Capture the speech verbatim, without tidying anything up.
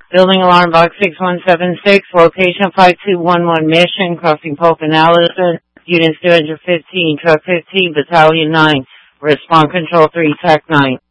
Building alarm box six one seven six, location five two one one Mission, crossing Pope and Allison, units two hundred fifteen, truck fifteen, battalion nine, respond control three, tac nine.